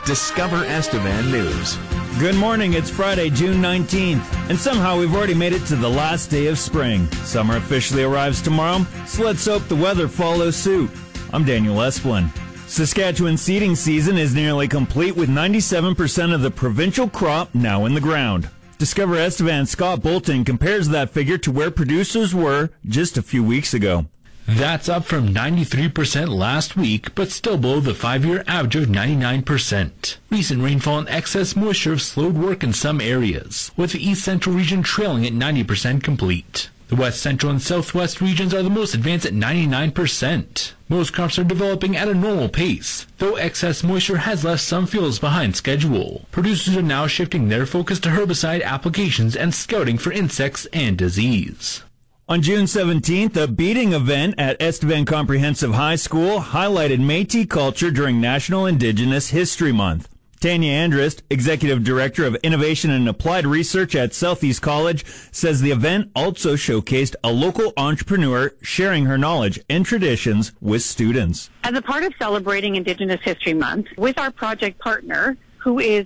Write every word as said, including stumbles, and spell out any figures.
Discover Estevan News. Good morning, it's Friday, June nineteenth, and somehow we've already made it to the last day of spring. Summer officially arrives tomorrow, so let's hope the weather follows suit. I'm Daniel Esplin. Saskatchewan seeding season is nearly complete with ninety-seven percent of the provincial crop now in the ground. Discover Estevan's Scott Bolton compares that figure to where producers were just a few weeks ago. That's up from ninety-three percent last week, but still below the five-year average of ninety-nine percent. Recent rainfall and excess moisture have slowed work in some areas, with the East Central region trailing at ninety percent complete. The West Central and Southwest regions are the most advanced at ninety-nine percent. Most crops are developing at a normal pace, though excess moisture has left some fields behind schedule. Producers are now shifting their focus to herbicide applications and scouting for insects and disease. On June seventeenth, a beading event at Estevan Comprehensive High School highlighted Métis culture during National Indigenous History Month. Tanya Andrist, Executive Director of Innovation and Applied Research at Southeast College, says the event also showcased a local entrepreneur sharing her knowledge and traditions with students. As a part of celebrating Indigenous History Month, with our project partner, who is